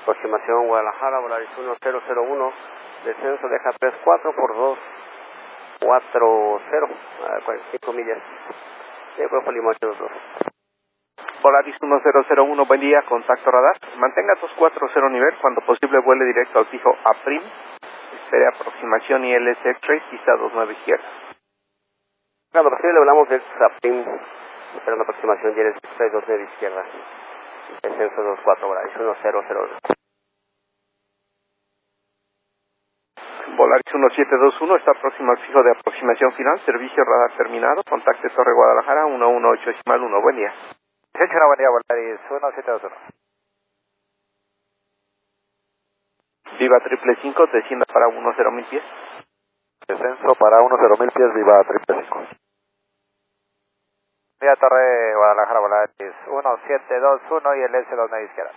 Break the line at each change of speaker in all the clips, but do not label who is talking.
Aproximación Guadalajara, Volaris 1001, descenso deja 34 por 240, 45 millas. De Grupo Limoche 22.
Volaris 1001, buen día, contacto radar. Mantenga 240 nivel, cuando posible vuele directo al fijo A'. Espere aproximación ILS X-Ray, pista 29 izquierda.
Cuando posible volamos del Zapim, esperando aproximación ILS X-Ray 29 izquierda. Descenso 24 Volaris 1001.
Volaris 1721 está próximo al fijo de aproximación final, servicio radar terminado, contacte Torre Guadalajara 118.1, buen día.
Señora, buen día, Volaris 1721.
Viva 555, descienda para 10.000 pies.
Descenso para 10.000 pies, viva 555. Vía Torre Guadalajara, Volaris 1721 y el S29 izquierda.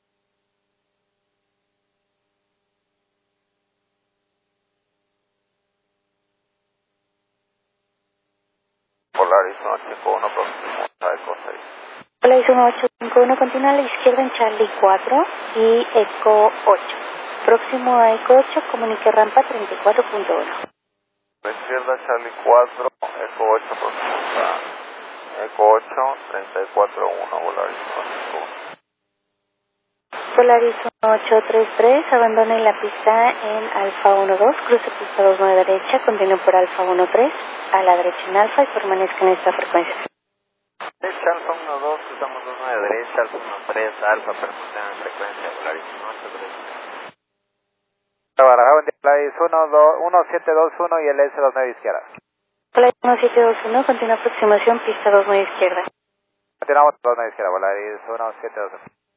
Volaris 1851, próximo a Eco 6.
Volaris 1851, continúa a la izquierda en Charlie 4 y Eco 8. Próximo a Eco 8, comunique rampa 34.1.
A la izquierda Charlie 4, Eco 8, próximo a Eco 8, 34.1, Volaris 1851.
Volaris 1833, abandone la pista en Alfa 12, cruce pista 29 derecha, continúe por Alfa 13, a la derecha en Alfa y permanezca en esta frecuencia.
Derecha, Alfa 12, cruzamos 29 derecha, Alfa 13, Alfa, permanece en frecuencia, Volaris 1833.
Guadalajara, buen día, Volaris 1721 y el S29 izquierda.
Volaris 1721, continúa aproximación pista 29 izquierda.
Continuamos 29 izquierda, Volaris 1721.